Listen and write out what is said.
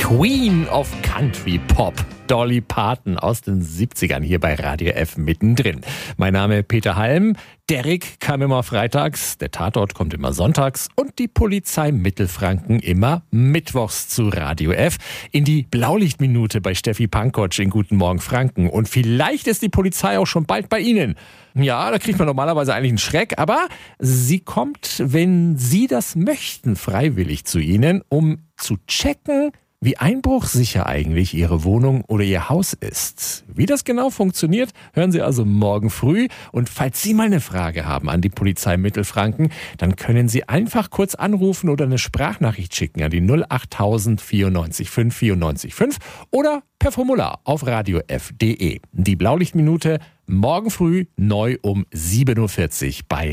Queen of Country Pop, Dolly Parton aus den 70ern hier bei Radio F mittendrin. Mein Name Peter Halm. Derrick kam immer freitags, der Tatort kommt immer sonntags und die Polizei Mittelfranken immer mittwochs zu Radio F in die Blaulichtminute bei Steffi Pankotsch in Guten Morgen Franken. Und vielleicht ist die Polizei auch schon bald bei Ihnen. Ja, da kriegt man normalerweise eigentlich einen Schreck, aber sie kommt, wenn Sie das möchten, freiwillig zu Ihnen, um zu checken, wie einbruchsicher eigentlich Ihre Wohnung oder Ihr Haus ist. Wie das genau funktioniert, hören Sie also morgen früh. Und falls Sie mal eine Frage haben an die Polizei Mittelfranken, dann können Sie einfach kurz anrufen oder eine Sprachnachricht schicken an die 08000 94 5 94 5 oder per Formular auf radiof.de. Die Blaulichtminute morgen früh neu um 7.40 Uhr bei